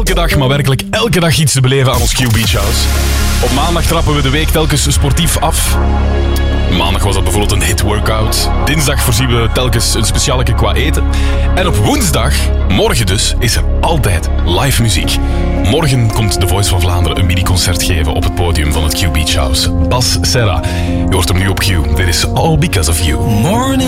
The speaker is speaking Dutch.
elke dag, maar werkelijk elke dag iets te beleven aan ons Q Beach House. Op maandag trappen we de week telkens sportief af. Maandag was dat bijvoorbeeld een hit workout. Dinsdag voorzien we telkens een specialeke qua eten. En op woensdag, morgen dus, is er altijd live muziek. Morgen komt The Voice van Vlaanderen een mini-concert geven op het podium van het Q Beach House. Bas Serra, je hoort hem nu op Q. Dit is All Because of You. Morning.